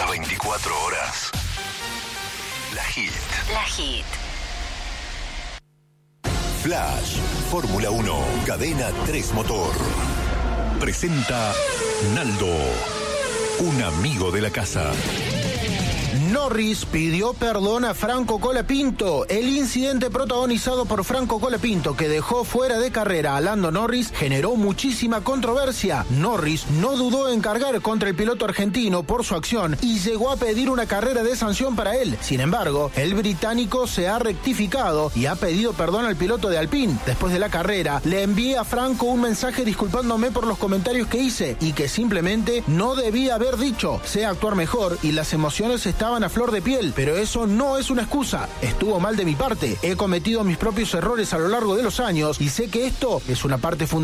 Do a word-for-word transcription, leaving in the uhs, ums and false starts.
Las veinticuatro horas. La Hit. La Hit. Flash, Fórmula uno, Cadena tres Motor. Presenta Naldo, un amigo de la casa. Norris pidió perdón a Franco Colapinto. El incidente protagonizado por Franco Colapinto, que dejó fuera de carrera a Lando Norris, generó muchísima controversia. Norris no dudó en cargar contra el piloto argentino por su acción y llegó a pedir una carrera de sanción para él. Sin embargo, el británico se ha rectificado y ha pedido perdón al piloto de Alpine. Después de la carrera, le envié a Franco un mensaje disculpándome por los comentarios que hice y que simplemente no debía haber dicho. Sé actuar mejor y las emociones estaban a flor de piel, pero eso no es una excusa. Estuvo mal de mi parte. He cometido mis propios errores a lo largo de los años y sé que esto es una parte fundamental